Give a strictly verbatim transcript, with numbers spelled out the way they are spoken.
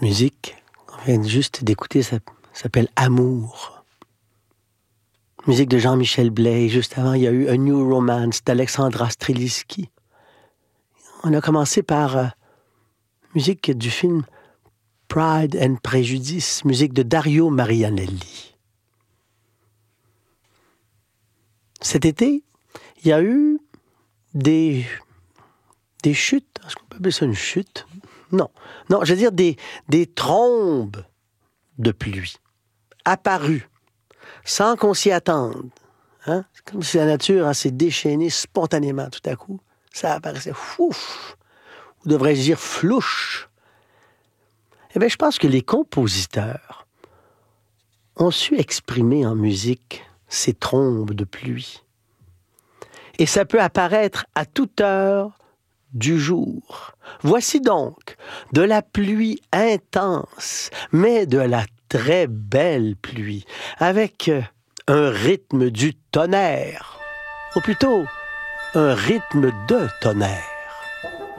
musique, on vient juste d'écouter, ça s'appelle Amour. Musique de Jean-Michel Blais. Juste avant, il y a eu A New Romance d'Alexandra Strelitzky. On a commencé par euh, musique du film Pride and Prejudice, musique de Dario Marianelli. Cet été, il y a eu des, des chutes. Est-ce qu'on peut appeler ça une chute? Non. Non, je veux dire des, des trombes de pluie apparues sans qu'on s'y attende. Hein? C'est comme si la nature hein, s'est déchaînée spontanément tout à coup. Ça apparaissait fouf, ou devrais-je dire flouche. Eh bien, je pense que les compositeurs ont su exprimer en musique ces trombes de pluie. Et ça peut apparaître à toute heure du jour. Voici donc de la pluie intense, mais de la très belle pluie, avec un rythme du tonnerre, ou plutôt un rythme de tonnerre.